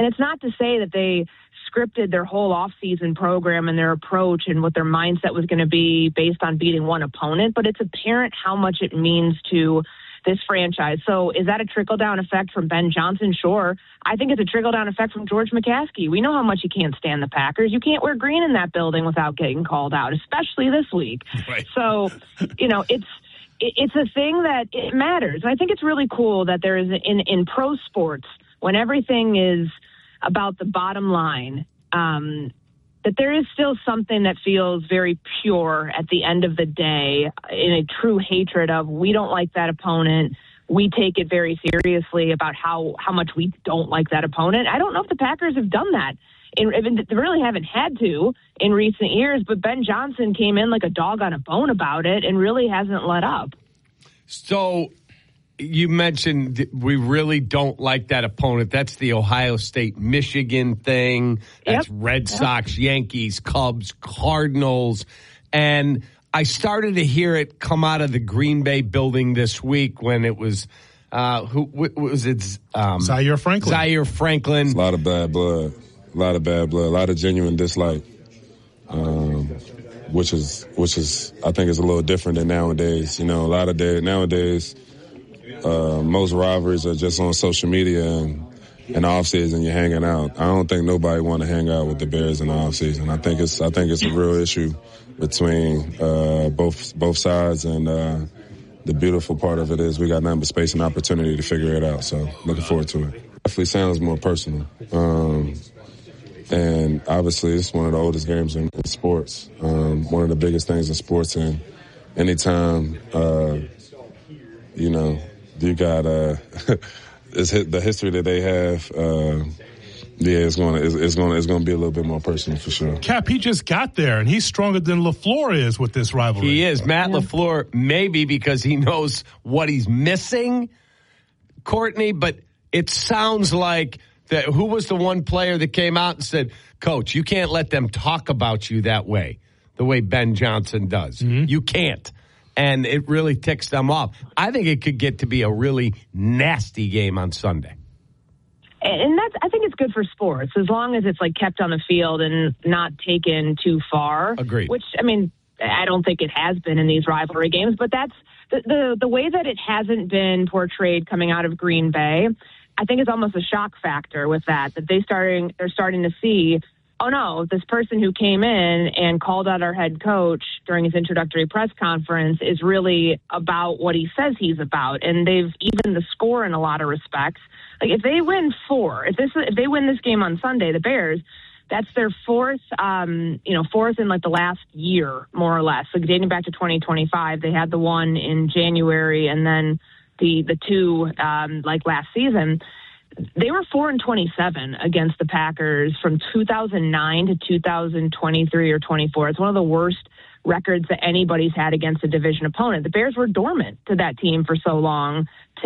And it's not to say that they scripted their whole offseason program and their approach and what their mindset was going to be based on beating one opponent, but it's apparent how much it means to this franchise. So is that a trickle-down effect from Ben Johnson? Sure. I think it's a trickle-down effect from George McCaskey. We know how much he can't stand the Packers. You can't wear green in that building without getting called out, especially this week. Right. So, it's a thing that it matters. And I think it's really cool that there is, in pro sports, when everything is about the bottom line, that there is still something that feels very pure at the end of the day, in a true hatred of, we don't like that opponent. We take it very seriously about how much we don't like that opponent. I don't know if the Packers have done that. They really haven't had to in recent years, but Ben Johnson came in like a dog on a bone about it and really hasn't let up. So you mentioned we really don't like that opponent. That's the Ohio State-Michigan thing. That's Red Sox, Yankees, Cubs, Cardinals. And I started to hear it come out of the Green Bay building this week when it was, who was it? Zaire Franklin. Zaire Franklin. A lot of bad blood. A lot of genuine dislike, which is I think is a little different than nowadays. You know, nowadays, most rivalries are just on social media and in the off season you're hanging out. I don't think nobody want to hang out with the Bears in the off season. I think it's a real issue between both sides, and the beautiful part of it is we got nothing but space and opportunity to figure it out. So looking forward to it. Definitely sounds more personal. And obviously, it's one of the oldest games in sports. One of the biggest things in sports. And anytime, you got the history that they have. It's going to be a little bit more personal for sure. Cap, he just got there, and he's stronger than LaFleur is with this rivalry. He is. Matt LaFleur, maybe because he knows what he's missing, Courtney, but it sounds like that. Who was the one player that came out and said, Coach, you can't let them talk about you that way, the way Ben Johnson does. Mm-hmm. You can't. And it really ticks them off. I think it could get to be a really nasty game on Sunday. And I think it's good for sports, as long as it's like kept on the field and not taken too far. Agreed. Which, I mean, I don't think it has been in these rivalry games, but that's the way that it hasn't been portrayed coming out of Green Bay. I think it's almost a shock factor with that they're starting to see, oh no, this person who came in and called out our head coach during his introductory press conference is really about what he says he's about. And they've evened the score in a lot of respects. Like if they win if they win this game on Sunday, the Bears, that's their fourth in like the last year, more or less. Like dating back to 2025, they had the one in January and then the two like last season. They were 4-27 against the Packers from 2009 to 2023 or 24. It's one of the worst records that anybody's had against a division opponent. The Bears were dormant to that team for so long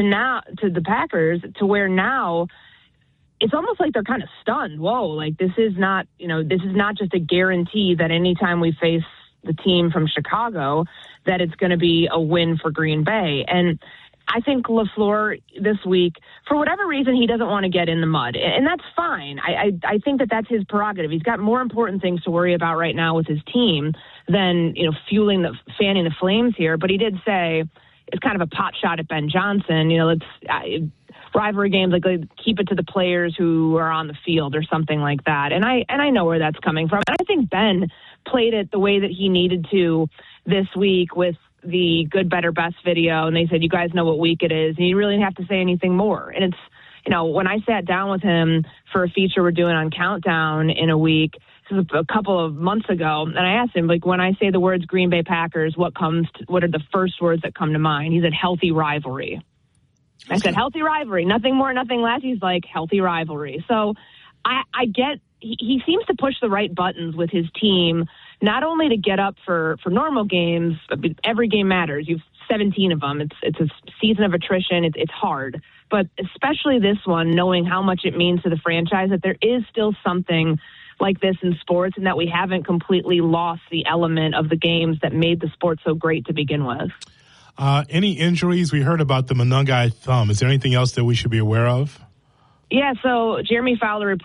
to the Packers, to where now it's almost like they're kind of stunned. Whoa, like this is not just a guarantee that anytime we face the team from Chicago that it's going to be a win for Green Bay. And I think LaFleur this week, for whatever reason, he doesn't want to get in the mud, and that's fine. I think that that's his prerogative. He's got more important things to worry about right now with his team than fanning the flames here. But he did say it's kind of a pot shot at Ben Johnson. Let's rivalry games, like keep it to the players who are on the field or something like that. And I know where that's coming from. And I think Ben played it the way that he needed to this week with the good, better, best video, and they said, you guys know what week it is, and you really didn't have to say anything more. And it's, when I sat down with him for a feature we're doing on Countdown in a week, this was a couple of months ago, and I asked him, like, when I say the words Green Bay Packers, what are the first words that come to mind? He said, healthy rivalry. I said, healthy rivalry, nothing more, nothing less. He's like, healthy rivalry. So I get, he seems to push the right buttons with his team, not only to get up for normal games, but every game matters. You've 17 of them. It's a season of attrition. It's hard. But especially this one, knowing how much it means to the franchise, that there is still something like this in sports and that we haven't completely lost the element of the games that made the sport so great to begin with. Any injuries? We heard about the Monongai thumb. Is there anything else that we should be aware of? Yeah, so Jeremy Fowler reported